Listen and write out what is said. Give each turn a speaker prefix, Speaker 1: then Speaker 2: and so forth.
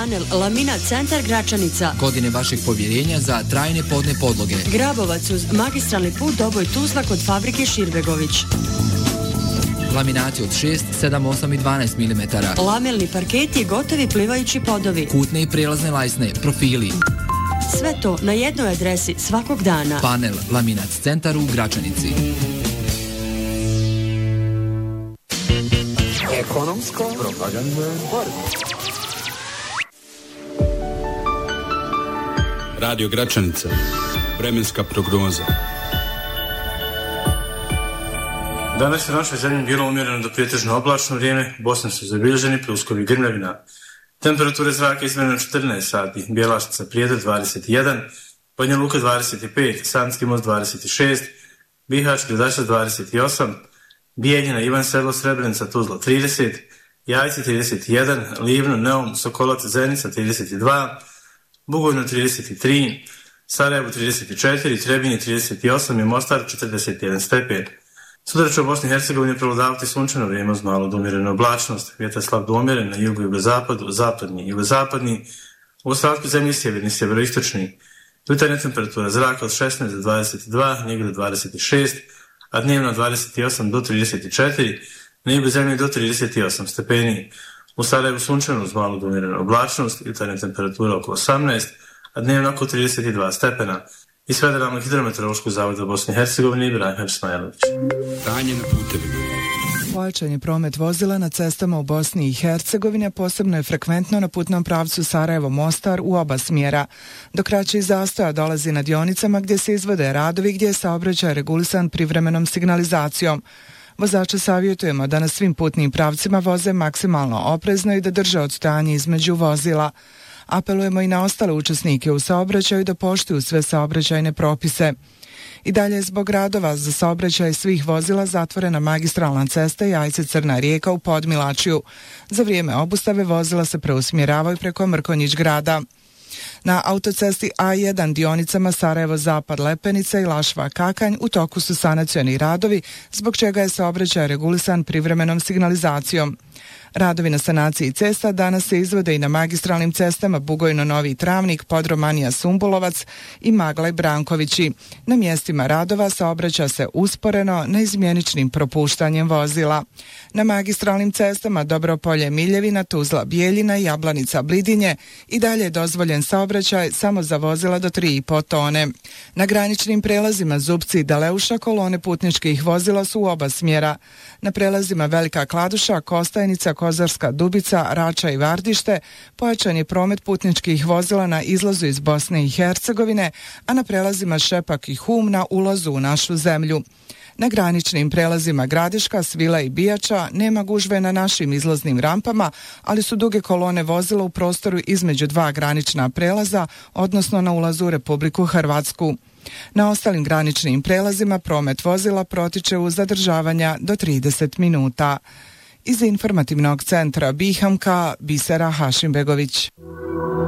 Speaker 1: Panel, laminat, centar Gračanica.
Speaker 2: Godine vašeg povjerenja za trajne podne podloge.
Speaker 1: Grabovac uz magistralni put Doboj Tuzla kod fabrike Širbegović.
Speaker 2: Laminati od 6, 7, 8 i 12 mm.
Speaker 1: Lamelni parketi i gotovi plivajući podovi.
Speaker 2: Kutne i prijelazne lajsne, profili.
Speaker 1: Sve to na jednoj adresi svakog dana.
Speaker 2: Panel, laminat, centar u Gračanici.
Speaker 3: Ekonomsko-propagandna borba.
Speaker 4: Radio Gračanica. Vremenska prognoza.
Speaker 5: Danas je u našoj zemlji bilo umjereno do pretežno oblačno vrijeme, Bosne su zabilježeni pljuskovi grmljavina. Temperature zraka izmjereno 14 sati, Bjelašnica Prijedor 21, Banja Luka 25, Sanski Most 26, Bihać Gradačac 28, Bijeljina, Ivan Sedlo, Srebrenica, Tuzla 30, Jajce 31, Livno, Neum, Sokolac, Zenica 32, Bugojno 33, Sarajevo 34, Trebinje 38 i Mostar 41 stepen. Sutra će u Bosni i Hercegovini prevladavati sunčano vrijeme uz malo do umjerene oblačnost, vjetar slab do umjeren na jugu, jugozapadu, zapadni, jugozapadni, u ostatku zemlje sjeverni, sjeveroistočni. Jutarnja temperatura zraka od 16 do 22, negdje do 26, a dnevno 28 do 34, na jugu zemlje do 38 stepeni. U Sarajevu sunčano uz malo do umjerene oblačnost, jutarnja temperatura oko 18, a dnevno oko 32 stepena. Iz Federalnog hidrometeorološkog zavoda Bosne i Hercegovine Ibrahim Smajlović.
Speaker 4: Stanje na putevima.
Speaker 6: Pojačan je promet vozila na cestama u Bosni i Hercegovini, posebno je frekventno na putnom pravcu Sarajevo-Mostar u oba smjera. Do kraćih zastoja dolazi na dionicama gdje se izvode radovi, gdje je saobraćaj regulisan privremenom signalizacijom. Vozače savjetujemo da na svim putnim pravcima voze maksimalno oprezno i da drže odstojanje između vozila. Apelujemo i na ostale učesnike u saobraćaju da poštuju sve saobraćajne propise. I dalje zbog radova za saobraćaj svih vozila zatvorena magistralna cesta Jajce-Crna Rijeka u Podmilačju. Za vrijeme obustave vozila se preusmjeravaju preko Mrkonjić grada. Na autocesti A1 dionicama Sarajevo-Zapad Lepenica i Lašva-Kakanj u toku su sanacioni radovi, zbog čega je saobraćaj regulisan privremenom signalizacijom. Radovi na sanaciji cesta danas se izvode i na magistralnim cestama Bugojno-Novi Travnik, Podromanija-Sumbulovac i Maglaj-Brankovići. Na mjestima radova saobraća se usporeno neizmjeničnim propuštanjem vozila. Na magistralnim cestama Dobropolje-Miljevina, Tuzla-Bijeljina i Jablanica-Blidinje i dalje je dozvoljen saobraćaj samo za vozila do 3,5 tone. Na graničnim prelazima Zupci i Daleuša kolone putničkih vozila su u oba smjera. Na prelazima Velika Kladuša, Kostajnica, Kozarska Dubica, Rača i Vardište pojačan je promet putničkih vozila na izlazu iz Bosne i Hercegovine, a na prelazima Šepak i Hum na ulazu u našu zemlju. Na graničnim prelazima Gradiška, Svila i Bijača nema gužve na našim izlaznim rampama, ali su duge kolone vozila u prostoru između dva granična prelaza, odnosno na ulazu u Republiku Hrvatsku. Na ostalim graničnim prelazima promet vozila protiče uz zadržavanja do 30 minuta. Iz informativnog centra Bihamka, Bisera Hašimbegović.